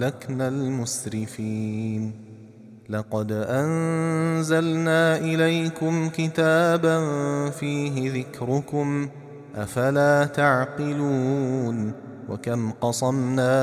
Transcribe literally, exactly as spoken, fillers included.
وأهلكنا المسرفين لقد أنزلنا إليكم كتابا فيه ذكركم أفلا تعقلون وكم قصمنا